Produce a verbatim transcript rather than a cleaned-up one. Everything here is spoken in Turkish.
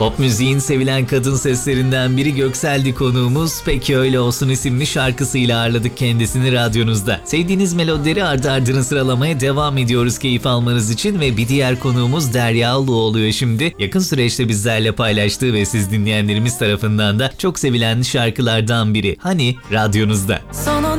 Pop müziğin sevilen kadın seslerinden biri Göksel'di konuğumuz. Peki Öyle Olsun isimli şarkısıyla ağırladık kendisini radyonuzda. Sevdiğiniz melodileri ardı ardına sıralamaya devam ediyoruz keyif almanız için ve bir diğer konuğumuz Derya Allı oluyor şimdi. Yakın süreçte bizlerle paylaştığı ve siz dinleyenlerimiz tarafından da çok sevilen şarkılardan biri. Hani radyonuzda. Sonunu